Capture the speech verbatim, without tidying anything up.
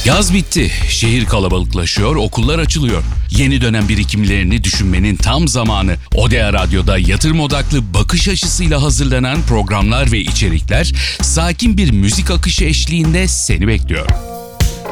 Yaz bitti, şehir kalabalıklaşıyor, okullar açılıyor. Yeni dönem birikimlerini düşünmenin tam zamanı. Odea Radyo'da yatırım odaklı bakış açısıyla hazırlanan programlar ve içerikler sakin bir müzik akışı eşliğinde seni bekliyor.